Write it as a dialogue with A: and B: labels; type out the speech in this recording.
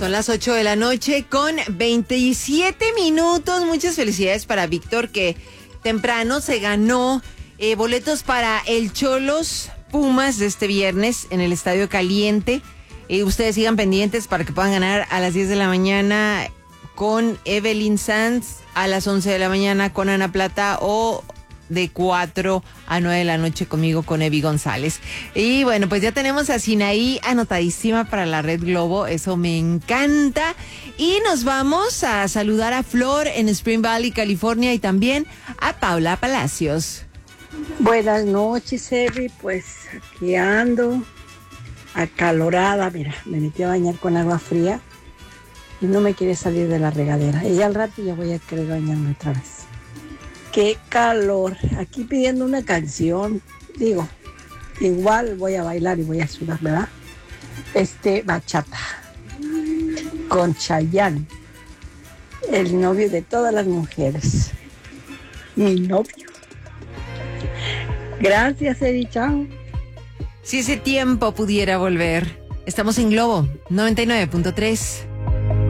A: Son las 8 de la noche con 27 minutos. Muchas felicidades para Víctor, que temprano se ganó boletos para el Xolos Pumas de este viernes en el Estadio Caliente. Ustedes sigan pendientes para que puedan ganar a las 10 de la mañana con Evelyn Sanz, a las 11 de la mañana con Ana Plata o de 4 a 9 de la noche conmigo, con Evi González. Y bueno, pues ya tenemos a Sinaí anotadísima para la Red Globo, eso me encanta. Y nos vamos a saludar a Flor en Spring Valley, California, y también a Paula Palacios.
B: Buenas noches, Evi, pues aquí ando acalorada, mira, me metí a bañar con agua fría y no me quiere salir de la regadera. Y al rato ya voy a querer bañarme otra vez. ¡Qué calor! Aquí pidiendo una canción. Digo, igual voy a bailar y voy a sudar, ¿verdad? Bachata. Con Chayanne, el novio de todas las mujeres. Mi novio. Gracias, Eri, chao.
A: Si ese tiempo pudiera volver. Estamos en Globo 99.3.